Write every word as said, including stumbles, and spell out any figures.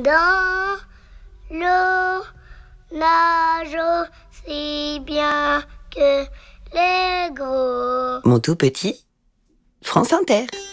dans l'eau nage aussi bien que les gros. Mon tout petit, France Inter.